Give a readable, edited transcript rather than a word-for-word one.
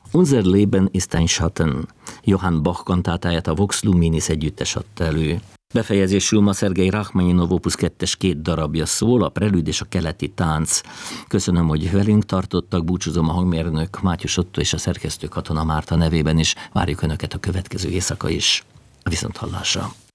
Unser Leben ist ein Schatten. Johann Bach kantátáját a Vox Luminis együttes adta elő. Befejezésül ma Szergej Rachmaninov Opus 2-es 2 darabja szól, a Prelüd és a keleti tánc. Köszönöm, hogy velünk tartottak, búcsúzom a hangmérnök Mátyus Otto és a szerkesztő Katona Márta nevében is. Várjuk Önöket a következő éjszaka is. A viszonthallásra.